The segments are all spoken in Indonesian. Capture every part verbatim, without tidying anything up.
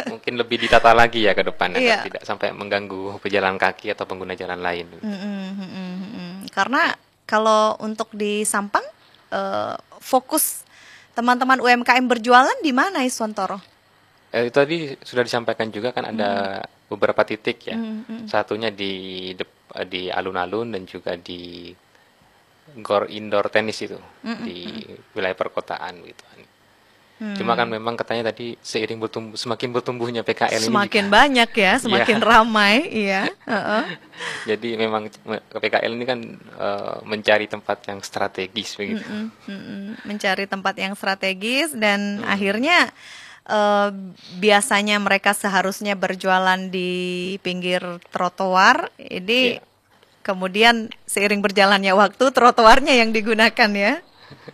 mungkin lebih ditata lagi ya ke depan agar Iya. tidak sampai mengganggu pejalan kaki atau pengguna jalan lain. Mm-mm, mm-mm, mm-mm. Karena kalau untuk di Sampang, eh, fokus teman-teman U M K M berjualan di mana, Iswantoro? Eh, itu tadi sudah disampaikan juga kan ada beberapa titik ya. Mm, mm. Satunya di dep- eh, di alun-alun dan juga di gor indoor tenis itu di wilayah perkotaan gitu. Cuma kan memang katanya tadi seiring bertumbuh semakin bertumbuhnya P K L ini Semakin juga, banyak ya, semakin ramai, iya. Heeh. jadi memang P K L ini kan eh, mencari tempat yang strategis begitu. Mm-mm, mm-mm. Mencari tempat yang strategis dan akhirnya eh, biasanya mereka seharusnya berjualan di pinggir trotoar. Ini Iya. kemudian seiring berjalannya waktu trotoarnya yang digunakan ya.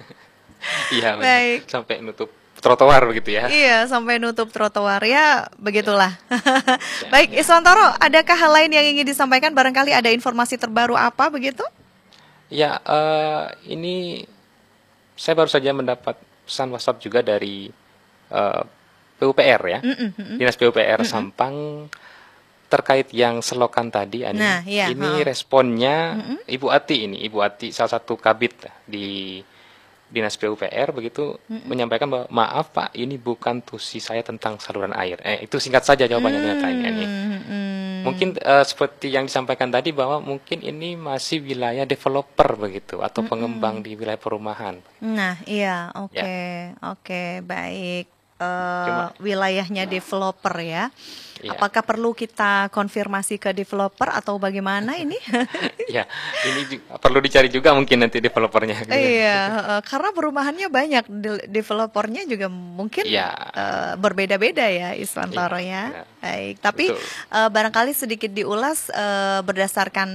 Iya, memang. Baik. Sampai nutup trotoar begitu ya. Iya, sampai nutup trotoar ya, begitulah. Baik, Iswantoro, adakah hal lain yang ingin disampaikan? Barangkali ada informasi terbaru apa begitu? Ya, eh, ini saya baru saja mendapat pesan WhatsApp juga dari eh, P U P R ya, Dinas P U P R Sampang terkait yang selokan tadi, Ani. Nah, iya, Ini ha-ha. responnya Ibu Ati ini, Ibu Ati salah satu kabit di Dinas P U P R begitu menyampaikan bahwa maaf Pak, ini bukan tusi saya tentang saluran air. Eh, itu singkat saja jawabannya ternyata ini. Ani. Mm-mm. Mungkin eh, seperti yang disampaikan tadi bahwa mungkin ini masih wilayah developer begitu atau pengembang di wilayah perumahan. Nah, iya, oke, oke, baik. Eh, Cuma- wilayahnya developer ya. Iya. Apakah perlu kita konfirmasi ke developer atau bagaimana ini? Ya, ini juga perlu dicari juga mungkin nanti developernya. Iya, eh, karena perumahannya banyak, de- developernya juga mungkin Iya. eh, berbeda-beda ya, Iswantoro Iya, ya. benar. Baik, tapi Betul. eh, barangkali sedikit diulas eh, berdasarkan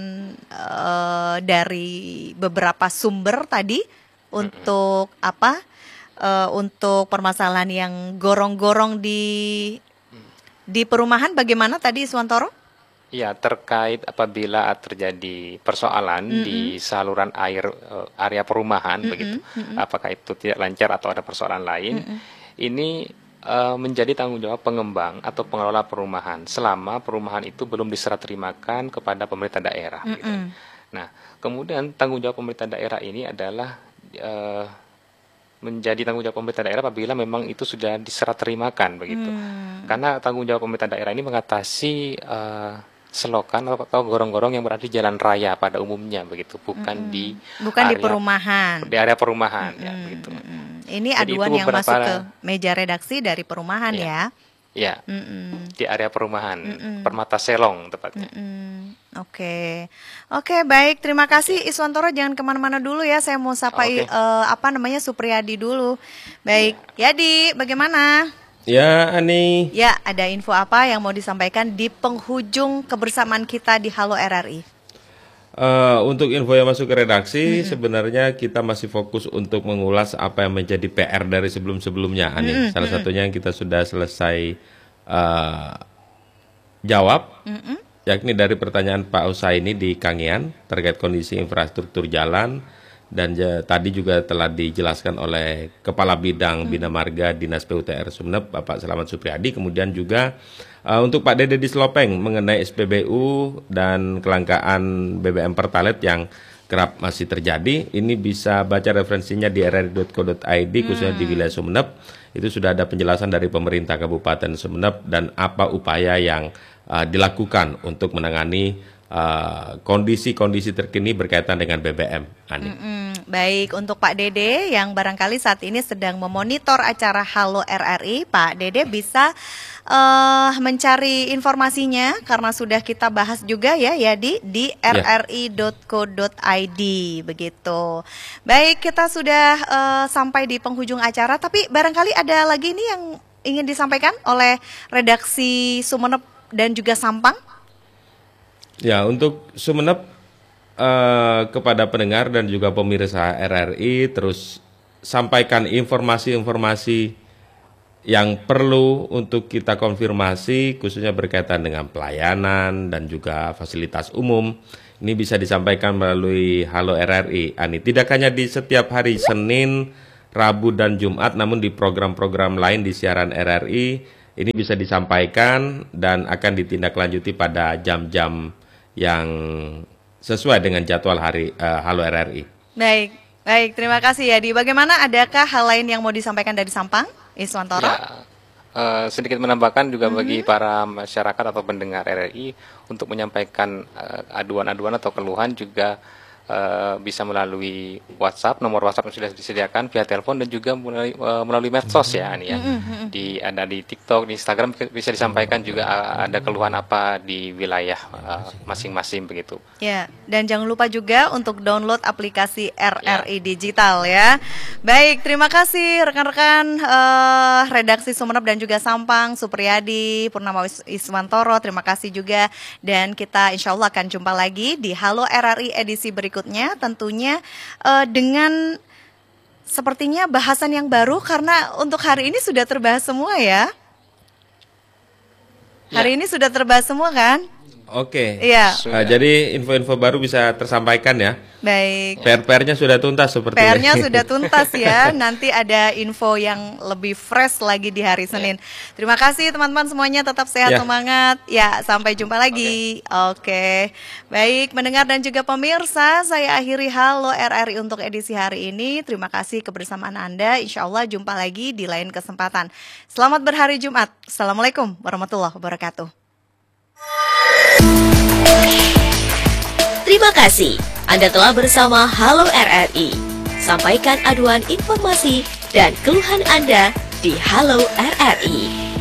eh, dari beberapa sumber tadi untuk apa? Eh, untuk permasalahan yang gorong-gorong di di perumahan, bagaimana tadi, Iswantoro? Ya, terkait apabila terjadi persoalan di saluran air eh, area perumahan begitu, apakah itu tidak lancar atau ada persoalan lain, ini eh, menjadi tanggung jawab pengembang atau pengelola perumahan selama perumahan itu belum diserah terimakan kepada pemerintah daerah. Gitu. Nah, kemudian tanggung jawab pemerintah daerah ini adalah eh, menjadi tanggung jawab pemerintah daerah apabila memang itu sudah diserah terimakan begitu. Karena tanggung jawab pemerintah daerah ini mengatasi eh, selokan atau gorong-gorong yang berada di jalan raya pada umumnya begitu, bukan di Bukan di area- perumahan. di area perumahan ya begitu. Mm, Ini Jadi aduan itu yang masuk beberapa- ke meja redaksi dari perumahan Iya. ya. Ya, Mm-mm. di area perumahan Permata Selong tepatnya. Mm, Oke, oke, baik. Terima kasih Iswantoro. Jangan kemana-mana dulu ya. Saya mau sapa Oke. eh, apa namanya Supriyadi dulu. Baik, Yadi, bagaimana? Ya, Ani. Ya, ada info apa yang mau disampaikan di penghujung kebersamaan kita di Halo R R I? Eh, untuk info yang masuk ke redaksi, sebenarnya kita masih fokus untuk mengulas apa yang menjadi P R dari sebelum-sebelumnya, Ani. Salah satunya yang kita sudah selesai eh, jawab, yakni dari pertanyaan Pak Usaini di Kangean terkait kondisi infrastruktur jalan, dan ja- tadi juga telah dijelaskan oleh Kepala Bidang Bina Marga Dinas P U T R Sumeneb, Bapak Selamat Supriyadi. Kemudian juga uh, untuk Pak Dede di Selopeng mengenai S P B U dan kelangkaan B B M Pertalite yang kerap masih terjadi. Ini bisa baca referensinya di r r i dot co dot i d khususnya di wilayah Sumeneb. Itu sudah ada penjelasan dari pemerintah Kabupaten Sumeneb dan apa upaya yang uh, dilakukan untuk menangani uh, kondisi-kondisi terkini berkaitan dengan B B M, Ani. Mm, baik, untuk Pak Dede yang barangkali saat ini sedang memonitor acara Halo R R I, Pak Dede bisa eh, mencari informasinya karena sudah kita bahas juga ya, ya di di r r i dot co dot i d begitu. Baik, kita sudah eh, sampai di penghujung acara, tapi barangkali ada lagi nih yang ingin disampaikan oleh redaksi Sumeneb dan juga Sampang. Ya, untuk Sumeneb eh, kepada pendengar dan juga pemirsa R R I terus sampaikan informasi-informasi yang perlu untuk kita konfirmasi khususnya berkaitan dengan pelayanan dan juga fasilitas umum. Ini bisa disampaikan melalui Halo R R I, Ani. Tidak hanya di setiap hari Senin, Rabu dan Jumat, namun di program-program lain di siaran R R I ini bisa disampaikan dan akan ditindaklanjuti pada jam-jam yang sesuai dengan jadwal hari uh, Halo R R I. Baik, baik, terima kasih Yadi. Bagaimana, adakah hal lain yang mau disampaikan dari Sampang, Iswantoro? Ya, uh, sedikit menambahkan juga mm-hmm. bagi para masyarakat atau pendengar R R I untuk menyampaikan uh, aduan-aduan atau keluhan juga Uh, bisa melalui WhatsApp, nomor WhatsApp yang sudah disediakan via telepon dan juga melalui, uh, melalui medsos ya, ini ya. Mm-hmm. Di ada di TikTok, di Instagram bisa disampaikan juga uh, ada keluhan apa di wilayah uh, masing-masing begitu. Ya, dan jangan lupa juga untuk download aplikasi R R I ya. Digital ya. Baik, terima kasih rekan-rekan uh, redaksi Sumeneb dan juga Sampang, Supriyadi, Purnama Iswantoro, terima kasih juga, dan kita insya Allah akan jumpa lagi di Halo R R I edisi berikutnya. Berikutnya tentunya uh, dengan sepertinya bahasan yang baru karena untuk hari ini sudah terbahas semua ya. Hari ya. Ini sudah terbahas semua kan? Oke. Iya. Uh, jadi info-info baru bisa tersampaikan ya. Baik. P R-P R-nya sudah tuntas sepertinya. P R-nya sudah tuntas ya. Nanti ada info yang lebih fresh lagi di hari Senin. Terima kasih teman-teman semuanya, tetap sehat, ya. Semangat. Ya, sampai jumpa lagi. Oke. Oke. Baik, mendengar dan juga pemirsa, saya akhiri Halo R R I untuk edisi hari ini. Terima kasih kebersamaan Anda. Insya Allah jumpa lagi di lain kesempatan. Selamat berhari Jumat. Assalamualaikum warahmatullahi wabarakatuh. Terima kasih Anda telah bersama Halo R R I. Sampaikan aduan informasi dan keluhan Anda di Halo R R I.